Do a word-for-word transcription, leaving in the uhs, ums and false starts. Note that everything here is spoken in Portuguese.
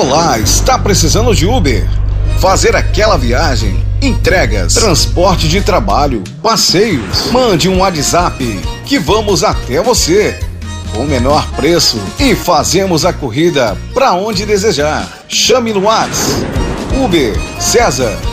Olá, está precisando de Uber? Fazer aquela viagem, entregas, transporte de trabalho, passeios? Mande um WhatsApp que vamos até você, com o menor preço, e fazemos a corrida para onde desejar. Chame no WhatsApp Uber César